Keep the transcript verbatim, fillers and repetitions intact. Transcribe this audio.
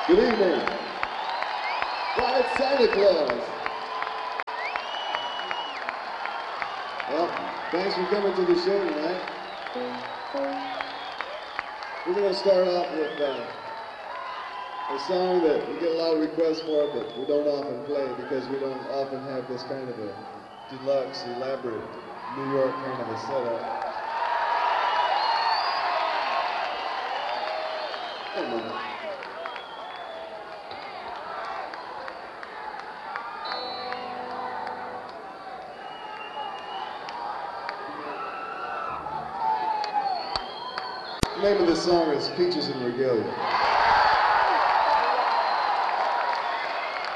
Good evening. Well, it's Santa Claus. Well, thanks for coming to the show tonight. We're going to start off with uh, a song that we get a lot of requests for, but we don't often play because we don't often have this kind of a deluxe, elaborate New York kind of a setup. One moment. The name of this song is Peaches and Regalia.